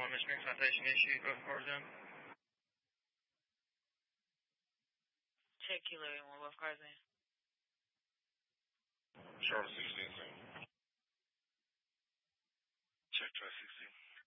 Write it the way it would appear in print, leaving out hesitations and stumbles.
911, misdemeanor citation issued. Both cars in. Check Kilo 81, both cars in. Charlotte 16. Check track 16.